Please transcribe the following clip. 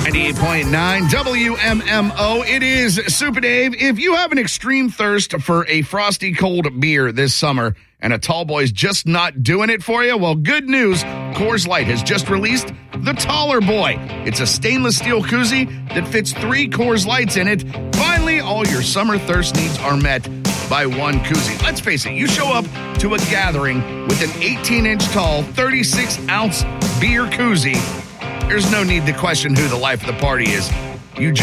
98.9 WMMO. It is Super Dave. If you have an extreme thirst for a frosty cold beer this summer and a tall boy's just not doing it for you, well, good news. Coors Light has just released the Taller Boy. It's a stainless steel koozie that fits 3 Coors Lights in it. Finally, all your summer thirst needs are met by one koozie. Let's face it, you show up to a gathering with an 18-inch tall, 36-ounce beer koozie. There's no need to question who the life of the party is. You